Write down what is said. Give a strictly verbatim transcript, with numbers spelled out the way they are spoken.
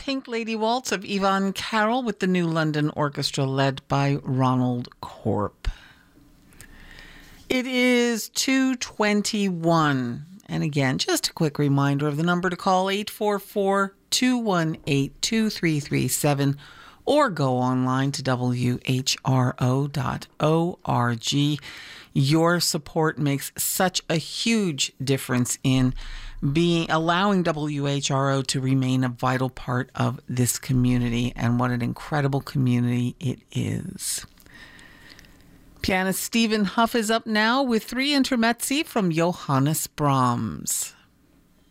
Pink Lady Waltz of Yvonne Carroll with the New London Orchestra led by Ronald Corp. It is two twenty-one. And again, just a quick reminder of the number to call, eight four four, two one eight, two three three seven, or go online to w h r o dot org. Your support makes such a huge difference in being allowing W H R O to remain a vital part of this community, and what an incredible community it is. Pianist Stephen Huff is up now with three intermezzi from Johannes Brahms.